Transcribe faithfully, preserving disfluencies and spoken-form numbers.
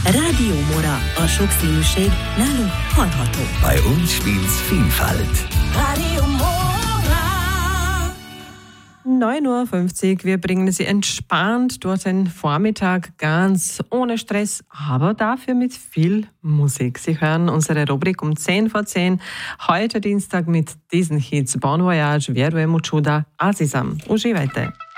Rádió Mora, a sokszínűség nálunk hallható. Bei uns spielt's Vielfalt. Rádió Mora. neun Uhr fünfzig, wir bringen Sie entspannt durch den Vormittag, ganz ohne Stress, aber dafür mit viel Musik. Sie hören unsere Rubrik um zehn vor zehn, heute Dienstag mit diesen Hits Bon Voyage, Vjerujem u čuda, Azizam. Uživajte!